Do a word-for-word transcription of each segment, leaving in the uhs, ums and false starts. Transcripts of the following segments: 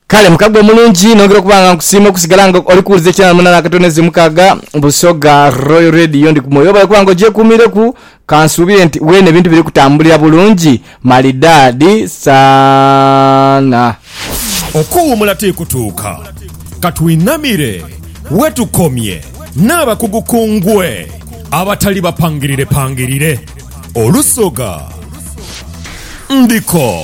Kale mukagwe mulungi nongera kubanga nkusima kusigalanga oli kuulize channel munana akatonezi mukaga Busoga Royal Radio ndi kumoyo bali kubanga je kumire ku kansubire nti wene bintu biri kutambulira bulungi malidadi sana okuwumula tekutuuka katwinamire wetukomye n'abakugukungwe abatali bapangirire pangirire olusoga ndiko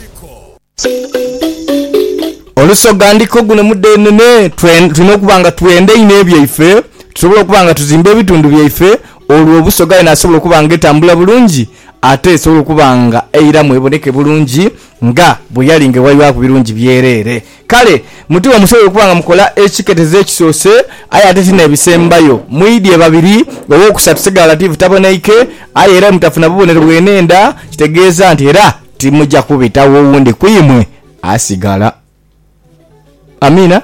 olusoga ndiko guno mudenene tulina okubanga twende ine byaife tusobola okubanga tuzimbe ebitundu byaife olwo obusoga ina asobola okubanga etambula bulungi ate esobola okubanga eira mweboneke bulungi nga buyalinge waliwo ku birungi byerere kale muti wa musobola okubanga mukola ekiketeze ekisose aye ate tina ebisembayo mwidye babiri owo kusatu sigala tiv tabonaike aye era mutafuna bubonero bwenenda kitegeeza nti era timujja kubitawo wundi kwimwe asigala amina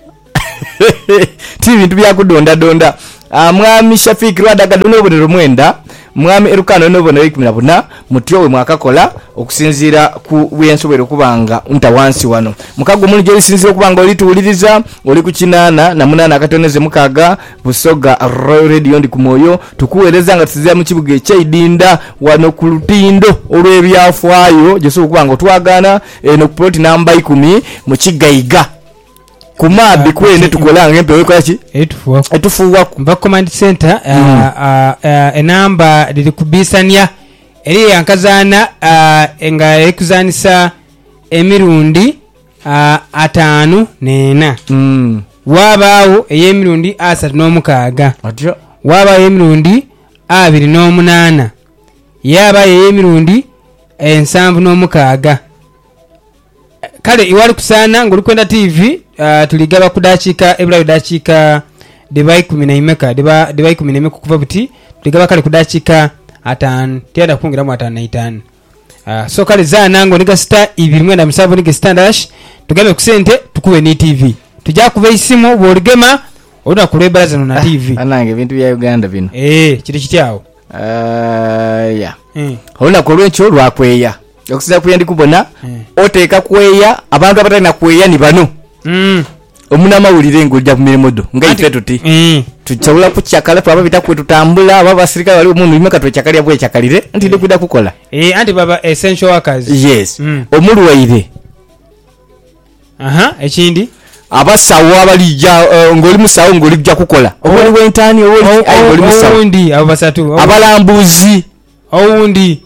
ti bintu byakudonda donda mwami Shafiki Rwanda gadone obonero mwenda mwami Erukano n'obonero ikumi na buna mutyo we mwakakola okusinzira ku byensobero kubanga unta wansi wano mukago muli je lisinzira kubanga oli tuuliriza oli ku kinana na munana akatoneze mukaga Busoga Royal Radio ndi kumoyo tukuwereza nga tuzia mu kibuga ekyidinda wano ku lutindo olw'ebyafaayo jeso kubanga twagana eno ku plot namba ikumi mu kigaiga kumabi kwende tukolanga empewe kwachi etufuwa etufuwa kumba command center uh, mm. uh, uh, enamba lili kubisania eri yankazana uh, enga ekuzanisa emirundi uh, atanu nena mm. wabaawo eyemirundi asatu n'omukaaga atyo wabaawo emirundi abiri n'omunaana yaba eyemirundi ensanvu n'omukaaga kale iwali kusana ngoli kwenda tv uh, tuligaba kudachika ebulayo dachika debai kumi na imeka deba debai kumi na imeka kuva buti tuligaba kale kudachika atano tiada kungira mu atano na itano uh, so kale zana ngo niga star ibiri mwenda musavu niga standash tugabe kusente tukuwe ni tv tujja kuba isimu boligema oda kulebaraza na tv anange bintu bya Uganda bino eh kiri kityawo uh, yeah eh hola kolwencho lwakweya okusiza kuyandi kubona mm. oteka kweya abantu abatana kweya ni bano mm. omuna mawulire ngojja ku mirimodo ngaite tuti mm. tuchawula kuchakala twaba bitakwe tutambula aba basirika bali omuntu imeka tuchakalya bwe chakalire anti mm. ndikuda kukola eh anti baba essential workers yes mm. omulwaire aha ekindi abasawo abalija uh, ngoli musawo ngoli kujja kukola obuli oh. wentani obuli oh, ayi ngoli musawo oundi abo basatu oh. abalambuzi oundi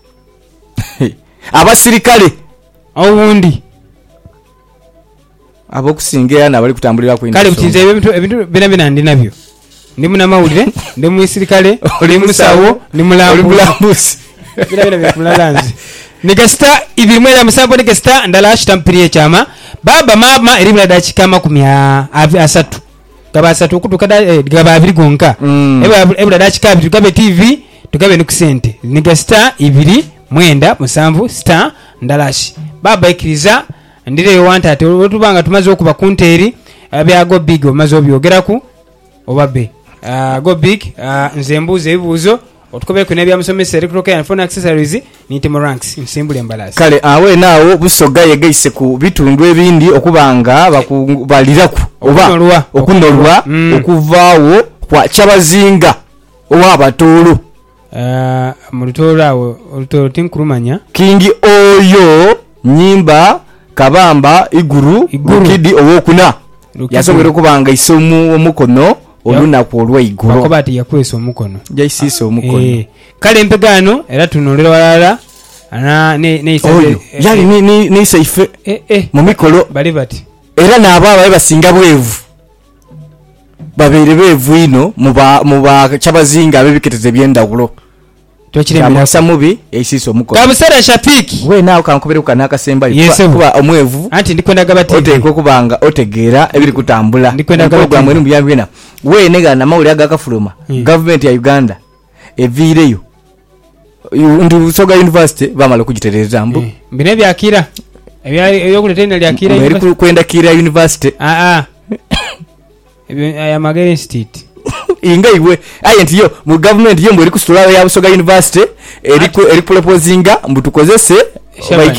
abasirikale oundi abo kusingira na bali kutambulira ku kale butinze ebintu ebintu bina bina ndi nabyo ndi muna mawulire ndi mu isirikale oli musawo ndi mulambuzi bina bina bikulalanzi nigasta ibiri mwera musawo nigasta ndala shitampiriye chama baba mama erimula dachika makumi asatu gaba asatu kutukada eh, gaba abiri gonka mm. eba ebula dachika abiri gabe tv tugabe nukusente nigasta ibiri mwenda musanvu star ndalashi baba ikiriza ndire yowanta ati otubanga tumaze okuba kunteri abya go big omaze obyogeraku obabe uh, go big uh, nzembuze ebibuzo otukobe ku nebya musomesa electronic and phone accessories ni temo ranks nsimbule mbalasi kale awe nawo Busoga yegeise ku bitundu ebindi okubanga bakubaliraku oba okunolwa mm. okuvaawo kwa chabazinga owa batulu uh, mu lutolo awo olutolo tinkurumanya kingi oyo nyimba kabamba iguru kidi owokuna yasobera okubanga isomu omukono olunaku olw'eiguru bakobati yakwesa omukono jaisisa omukono eh kale empegano era tunolera walala ana ne ne isafe yali ni ni ni saife eh eh mu mikolo bali bati era nababa basinga bwevu babere bevu ino muba muba chabazinga abebiketeze byendawulo tochiremera samubi eisiso mukono kabusera Shafiki we nawo kankobere kana kasemba kuba omwevu anti ndikwenda gabati oteko kubanga otegera ebiri kutambula ndikwenda gabati program eri mbyambena we nega na mawuli aga kafuluma hmm. government ya Uganda evireyo ndi Busoga University bamala kugitereza mbu hmm. mbine byakira ebyali eyokuletena lyakira eri kwenda Kira University a a ya Magere Institute inga iwe ayenti yo mu government yo mbori kusitula ya Busoga University eri eri proposinga mbutukozese bayikirize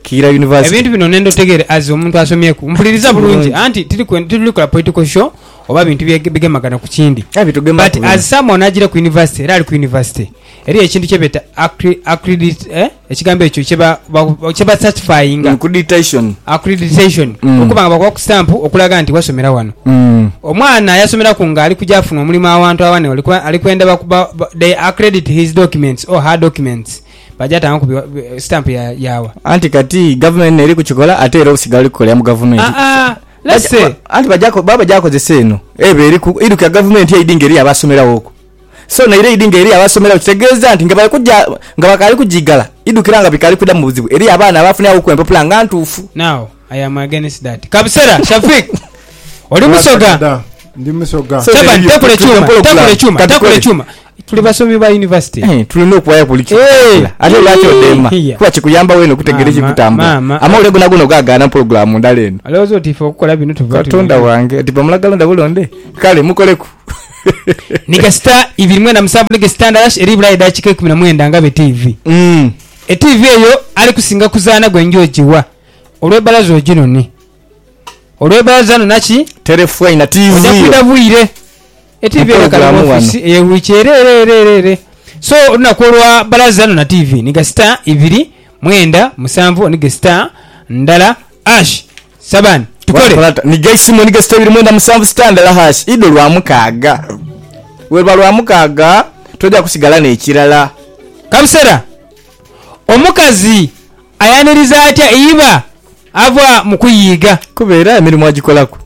Kira University ebintu bino nendo tegere as omuntu asomyeku mpuliriza bulungi anti tuli tuli ku political show oba bintu bigemagana ku kindi but as someone ajira ku university era ali ku university eri ekintu kyebeta accredit eh ekigambo ekyo kyeba kyeba certifying accreditation accreditation okubanga bakwa ku stamp okulaga nti wasomera wano omwana yasomera ku nga ali kujafuna omulimu awantu awane ali kwenda they accredit his documents or her documents bajata anku stamp ya yawa anti kati government eri kuchikola ate era usigali kukola mu government ah ah let's say anti bajako baba jako zeseno ebe eri ku iruka government ya idingeri abasomera woko so na ile idingeri abasomera ukitegeza anti ngaba kujja ngaba kali kujigala idukiranga bikali kuda mu buzibu eri abana abafuna uko empopula ngantufu now I am against that kabisera Shafik oli musoga ndi musoga saba takule chuma takule chuma takule chuma tuli basomi ba university eh tulino kuwaya kulicho ate lwacho dema kwa chikuyamba weno kutegereje kutamba ama ule guna guno gagana program ndaleno alozo tifo kukola bino tuva katonda wange tipo mulagalo bulonde kale mukoleku nika star ibirimwe na musabu nika standard eribula idachike kumi na mwenda ngabe T V mm e T V eyo ali kusinga kuzana gwenjojiwa olwebalazo gino ni olwebalazo nachi telefone ina T V ojakuda buire e T V ekala mu office e wicherererere so unakolwa balazano na T V niga star ibiri mwenda musanvu niga star ndala ash saban tukole niga isimu niga star ibiri mwenda musanvu star ndala hash ido lwa mukaga weba lwa mukaga toja kusigala ne ekirala kamsera omukazi ayaniriza atya iba ava mukuyiga kubeera emirimu agikolako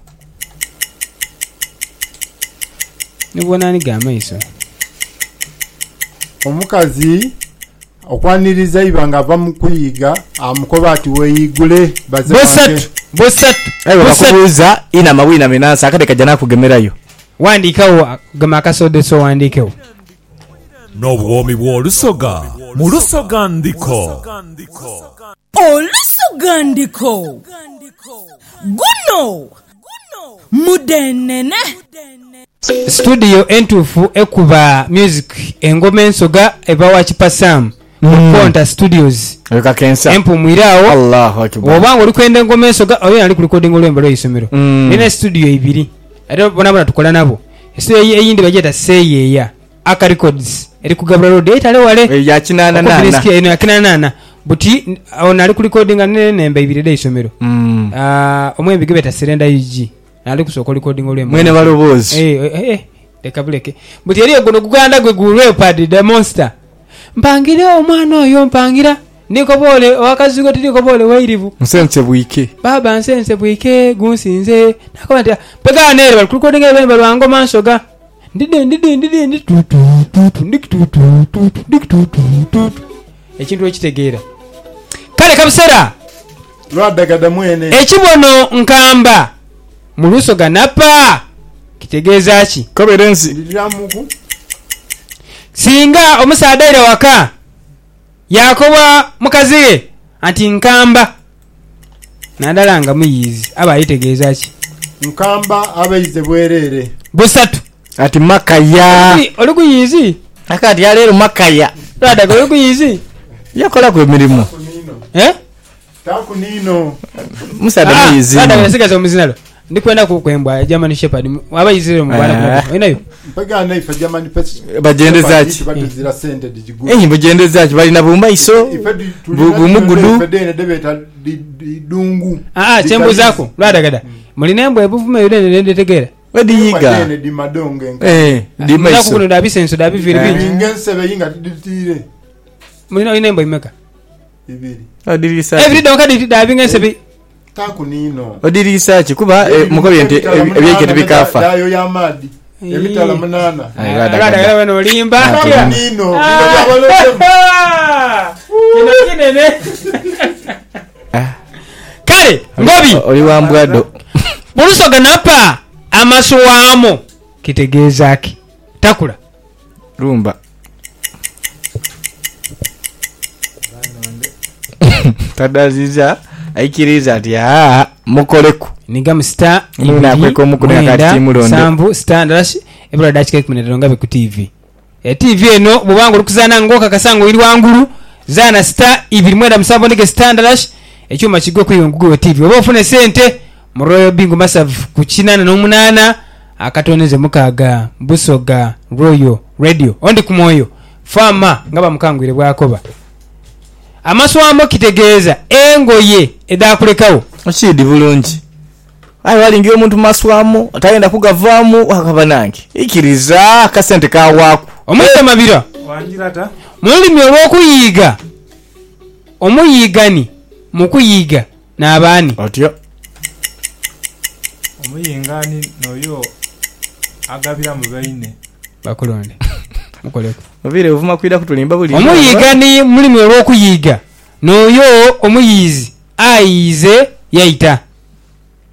nibona ni gamaiso omukazi okwaniriza ibanga ava mukuyiga amukoba ati weyigule baze bosatu bosatu ayo bakubuza ina mawina menasa akade kajana kugemerayo wandikawo gama kasode so wandikewo n'obwomi bw'olusoga mu lusoga ndiko olusoga ndiko guno mudenene studio entufu ekuba music engoma ensoga ebawa kipasam Konta Studios eka kensa empu mwirawo Allahu akbar obanga oli kwenda engoma ensoga oyo ali ku recording olwembe lw'isomero nina studio ibiri ate bona bona tukola nabo studio eyindi bajeta seyeya aka records eri ku Gabra Road etale wale ya kinana nana eno kinana nana buti ona ali ku recording nene nembe ibiri de isomero mm ah omwembe gibeta Serenda U G ali kusoko recording olwembe mwene balobozi eh eh dekabuleke buti eri gono kuganda gwe gu leopard the monster mpangire omwana oyo mpangira niko bole wakazigo tiko bole wairivu nsense buike baba nsense buike gunsinze nakwata pega nere bali kuliko ndenge bene balwango mansoga ndide ndide ndide nditu tu tu ndikitu tu tu ndikitu tu ekintu ekitegeera kale kabisera lwadagada mwene ekibono nkamba mulusoga napa kitegeeza ki koberenzi liramuku singa omusaadaira waka yakoba mukaziye anti nkamba nadalanga muyizi aba ayitegeeza ki nkamba abayize bwerere busatu ati makaya oli kuyizi akati yalero makaya radaga oli kuyizi yakola ku emirimu eh taku nino musada muyizi radaga nasigaza omuzinalo ndikwenda kukwembwa German Shepherd abayizire mu bwana inayo mpega naifa German pes bagendeza ki baduzira sente digigudu enyi bagendeza ki bali na bumaiso bugumugudu fedene debeta dungu ah ah chembo zako radaga mulinembo ebuvume yule ndende tegera wadi yiga di madonge eh di maiso kuno dabi senso dabi viribinji ngensebe yinga tiditire mulina inembo imeka ibiri odirisa every donka di dabi ngensebe taku nino odirisa ki kuba mukobye ebyeke tebikafa dayo ya madi emitala munana radaga wano limba taku nino kino kinene kale ngobi oli wambwado bulusoga napa amasuwamo kitegeeza ki takula rumba tadaziza aikiriza ati ah mukoleku niga msta ina kweko mukune akati timulondo sambu standard ebula dachike kumenero ngabe ku T V e T V eno bubango lukuzana ngoka kasango iri wangulu zana star ibiri mwenda msambo ndike standard ekyuma kigwe ku Google T V oba ofune sente mu Royal Bingo Massive ku kinana n'omunana akatoneze mukaaga Busoga Royal Radio ondi ku moyo fama nga bamukangwire bwakoba amaswamo kitegeeza engoye edakulekawo akidi bulungi ayi walingiye omuntu maswamo atayenda kugavaamu akaba nange ikiriza akasente kawaako omuyita mabira wanjirata mulimi olw'okuyiiga omuyigani mu kuyiiga n'abaani atyo omuyingani noyo agabira mu baine bakulonde mukoleko mubire ovuma kwida kutulimba buli omuyigani mulimi olw'okuyiiga n'oyo omuyiizi ayize yayita